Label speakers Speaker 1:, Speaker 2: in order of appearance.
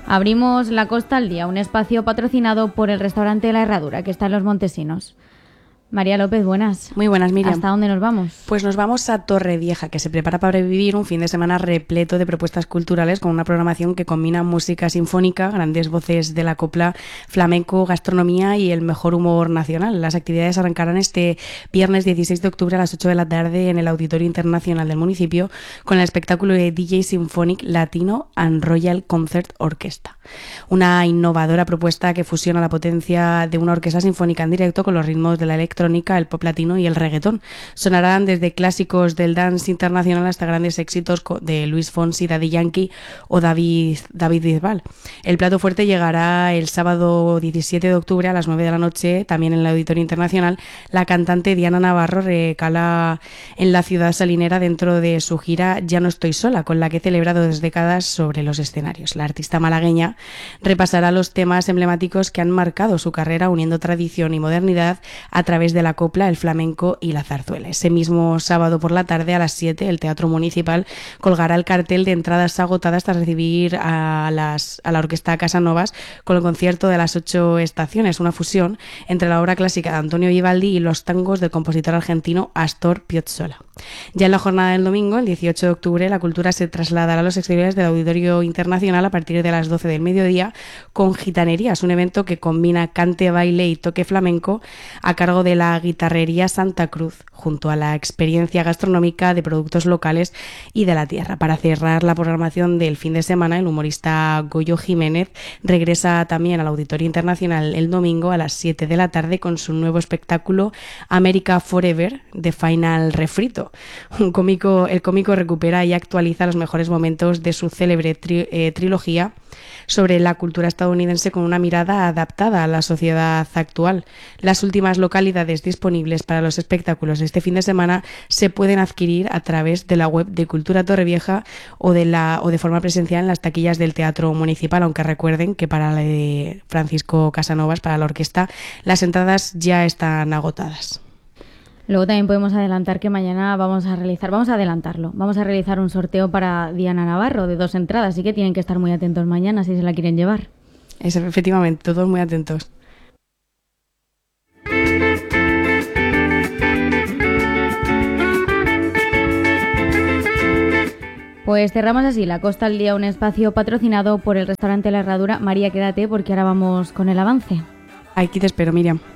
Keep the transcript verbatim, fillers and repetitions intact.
Speaker 1: Abrimos La Costa al Día, un espacio patrocinado por el restaurante La Herradura, que está en Los Montesinos. María López, buenas.
Speaker 2: Muy buenas, Miriam.
Speaker 1: ¿Hasta dónde nos vamos?
Speaker 2: Pues nos vamos a Torrevieja, que se prepara para vivir un fin de semana repleto de propuestas culturales con una programación que combina música sinfónica, grandes voces de la copla, flamenco, gastronomía y el mejor humor nacional. Las actividades arrancarán este viernes dieciséis de octubre a las ocho de la tarde en el Auditorio Internacional del municipio con el espectáculo de D J Symphonic Latino and Royal Concert Orchestra. Una innovadora propuesta que fusiona la potencia de una orquesta sinfónica en directo con los ritmos de la electrónica, el pop latino y el reggaetón. Sonarán desde clásicos del dance internacional hasta grandes éxitos de Luis Fonsi, Daddy Yankee o David, David Bisbal. El plato fuerte llegará el sábado diecisiete de octubre a las nueve de la noche, también en el Auditorio Internacional. La cantante Diana Navarro recala en la ciudad salinera dentro de su gira Ya no estoy sola, con la que he celebrado dos décadas sobre los escenarios. La artista malagueña repasará los temas emblemáticos que han marcado su carrera, uniendo tradición y modernidad a través de la copla, el flamenco y la zarzuela. Ese mismo sábado por la tarde a las siete el Teatro Municipal colgará el cartel de entradas agotadas tras recibir a, las, a la orquesta Casanovas con el concierto de las ocho estaciones, una fusión entre la obra clásica de Antonio Vivaldi y los tangos del compositor argentino Astor Piazzolla. Ya en la jornada del domingo, el dieciocho de octubre, la cultura se trasladará a los exteriores del Auditorio Internacional a partir de las doce del mediodía con Gitanerías, un evento que combina cante, baile y toque flamenco a cargo de la Guitarrería Santa Cruz, junto a la experiencia gastronómica de productos locales y de la tierra. Para cerrar la programación del fin de semana, el humorista Goyo Jiménez regresa también al Auditorio Internacional el domingo a las siete de la tarde con su nuevo espectáculo America Forever, The Final Refrito. Un cómico, el cómico recupera y actualiza los mejores momentos de su célebre tri, eh, trilogía sobre la cultura estadounidense con una mirada adaptada a la sociedad actual. Las últimas localidades disponibles para los espectáculos de este fin de semana se pueden adquirir a través de la web de Cultura Torrevieja o de la o de forma presencial en las taquillas del Teatro Municipal, aunque recuerden que para la de Francisco Casanovas, para la orquesta, las entradas ya están agotadas.
Speaker 1: Luego también podemos adelantar que mañana vamos a realizar, vamos a adelantarlo, vamos a realizar un sorteo para Diana Navarro de dos entradas, así que tienen que estar muy atentos mañana si se la quieren llevar.
Speaker 2: Es, efectivamente, todos muy atentos.
Speaker 1: Pues cerramos así La Costa al Día, un espacio patrocinado por el restaurante La Herradura. María, quédate porque ahora vamos con el avance.
Speaker 2: Aquí te espero, Miriam.